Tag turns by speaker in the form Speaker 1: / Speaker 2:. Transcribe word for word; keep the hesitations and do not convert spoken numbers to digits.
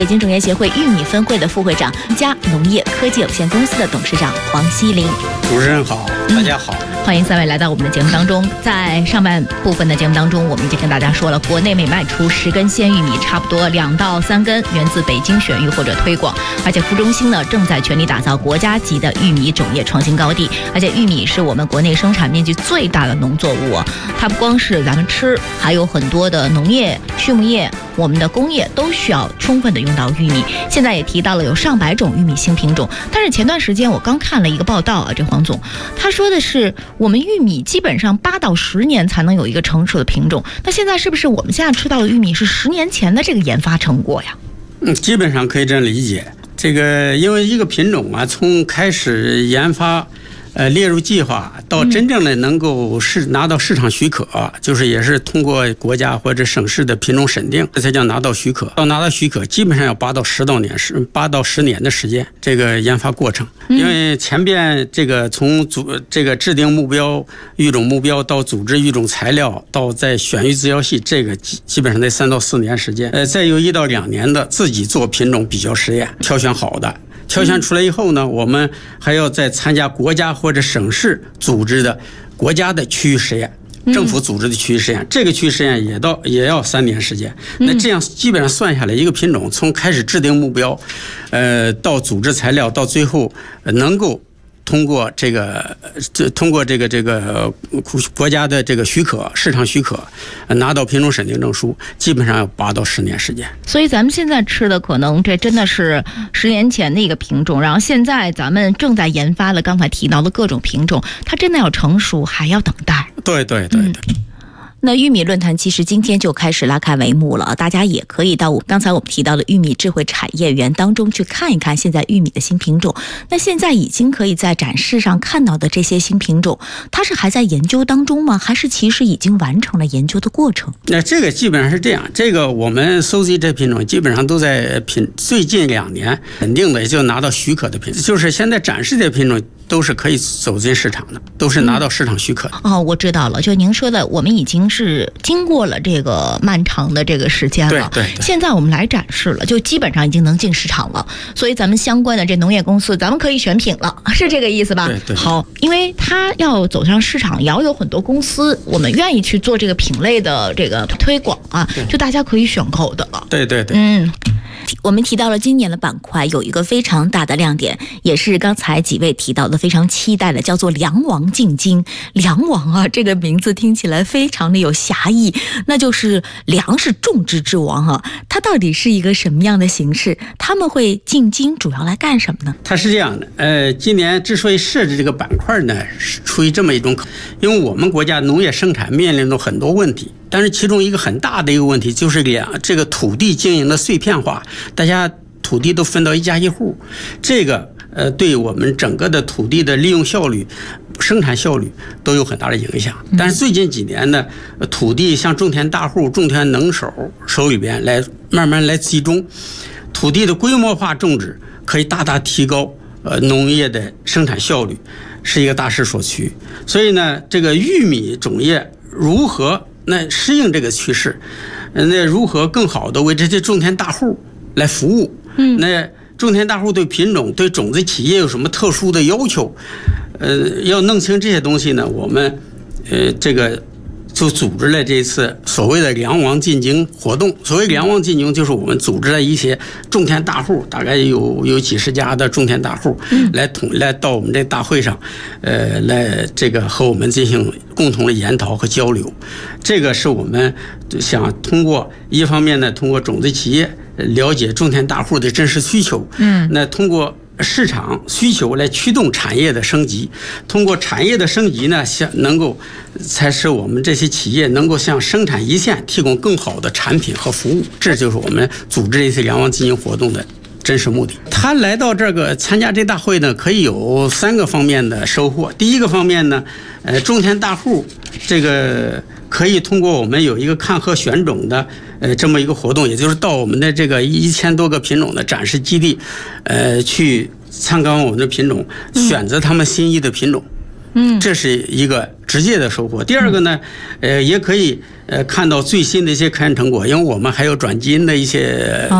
Speaker 1: 北京种业协会玉米分会的副会长、嘉农业科技有限公司的董事长黄锡林。
Speaker 2: 主持人好，大家好。
Speaker 1: 嗯欢迎三位来到我们的节目当中。在上半部分的节目当中，我们已经跟大家说了，国内每卖出十根鲜玉米，差不多两到三根源自北京选育或者推广。而且副中心呢正在全力打造国家级的玉米种业创新高地。而且玉米是我们国内生产面积最大的农作物，它不光是咱们吃，还有很多的农业、畜牧业、我们的工业都需要充分的用到玉米。现在也提到了有上百种玉米新品种，但是前段时间我刚看了一个报道啊，这黄总他说的是我们玉米基本上八到十年才能有一个成熟的品种，那现在是不是我们现在吃到的玉米是十年前的这个研发成果呀？
Speaker 2: 嗯，基本上可以这样理解。这个因为一个品种啊，从开始研发。呃，列入计划到真正的能够是拿到市场许可，嗯、就是也是通过国家或者省市的品种审定，这才叫拿到许可。到拿到许可，基本上要八到十到年十八到十年的时间，这个研发过程。因为前边这个从组这个制定目标育种目标到组织育种材料到再选育自交系，这个基基本上得三到四年时间。呃，再有一到两年的自己做品种比较实验，挑选好的。挑选出来以后呢，我们还要再参加国家或者省市组织的国家的区域实验，政府组织的区域实验，这个区域实验也到也要三年时间。那这样基本上算下来，一个品种从开始制定目标，呃，到组织材料，到最后能够通过这个这通过这个这个国家的这个许可、市场许可，拿到品种审定证书，基本上要八到十年时间。
Speaker 1: 所以咱们现在吃的可能这真的是十年前的一个品种，然后现在咱们正在研发的刚才提到的各种品种，它真的要成熟还要等待。
Speaker 2: 对对对对。嗯，
Speaker 1: 那玉米论坛其实今天就开始拉开帷幕了，大家也可以到我刚才我们提到的玉米智慧产业园当中去看一看现在玉米的新品种。那现在已经可以在展示上看到的这些新品种，它是还在研究当中吗？还是其实已经完成了研究的过程？
Speaker 2: 那这个基本上是这样，这个我们搜集这品种基本上都在品最近两年肯定的，也就拿到许可的品种，就是现在展示的品种都是可以走进市场的，都是拿到市场许可的。
Speaker 1: 嗯、哦，我知道了，就您说的，我们已经是经过了这个漫长的这个时间了，
Speaker 2: 对对对，
Speaker 1: 现在我们来展示了，就基本上已经能进市场了，所以咱们相关的这农业公司，咱们可以选品了，是这个意思吧？
Speaker 2: 对对。
Speaker 1: 好，因为它要走向市场，也要有很多公司，我们愿意去做这个品类的这个推广啊，就大家可以选购的了。
Speaker 2: 对对对，
Speaker 1: 嗯。我们提到了今年的板块有一个非常大的亮点，也是刚才几位提到的非常期待的，叫做粮王进京。粮王啊，这个名字听起来非常的有侠义，那就是粮食种植之王啊。它到底是一个什么样的形式？他们会进京主要来干什么呢？
Speaker 2: 它是这样的，呃，今年之所以设置这个板块呢，是出于这么一种，因为我们国家农业生产面临着很多问题。但是其中一个很大的一个问题就是两这个土地经营的碎片化，大家土地都分到一家一户，这个呃对我们整个的土地的利用效率、生产效率都有很大的影响。但是最近几年呢，土地像种田大户、种田能手手里边来慢慢来集中，土地的规模化种植可以大大提高呃农业的生产效率，是一个大势所趋。所以呢，这个玉米种业如何那适应这个趋势，那如何更好的为这些种田大户来服务？嗯，那种田大户对品种、对种子企业有什么特殊的要求？呃，要弄清这些东西呢，我们呃这个就组织了这次所谓的粮王进京活动。所谓粮王进京，就是我们组织了一些种田大户，大概有有几十家的种田大户，来统来到我们这大会上，呃，来这个和我们进行共同的研讨和交流。这个是我们想通过一方面呢，通过种子企业了解种田大户的真实需求，嗯，那通过市场需求来驱动产业的升级，通过产业的升级呢，向能够才使我们这些企业能够向生产一线提供更好的产品和服务。这就是我们组织这次粮王进京活动的真实目的。他来到这个参加这大会呢，可以有三个方面的收获。第一个方面呢，呃，种田大户这个可以通过我们有一个看和选种的呃这么一个活动，也就是到我们的这个一千多个品种的展示基地，呃，去参观我们的品种，选择他们心仪的品种。嗯，这是一个直接的收获。第二个呢，呃，也可以呃看到最新的一些科研成果，因为我们还有转基因的一些